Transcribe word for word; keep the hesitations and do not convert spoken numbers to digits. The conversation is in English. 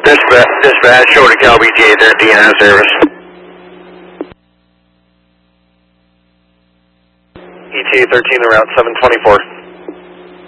Dispatch, dispatch, show to Cal B T A thirteen on service. E T A thirteen around seven twenty-four.